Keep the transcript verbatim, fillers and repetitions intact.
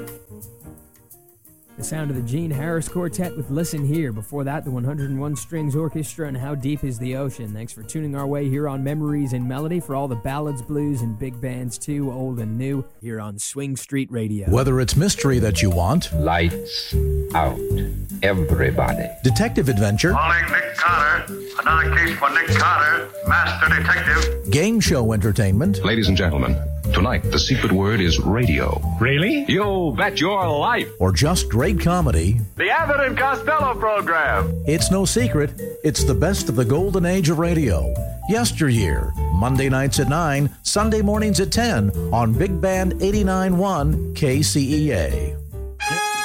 The sound of the Gene Harris Quartet with Listen Here. Before that, the one oh one Strings Orchestra and How Deep is the Ocean. Thanks for tuning our way here on Memories in Melody for all the ballads, blues, and big bands too, old and new, here on Swing Street Radio. Whether it's mystery that you want, lights out, everybody. Detective adventure, calling Nick Carter, another case for Nick Carter, master detective. Game show entertainment. Ladies and gentlemen, tonight the secret word is radio. Really? You bet your life. Or just great comedy. The Abbott and Costello program. It's no secret. It's the best of the golden age of radio. Yesteryear. Monday nights at nine, Sunday mornings at ten on Big Band eighty-nine point one K C E A.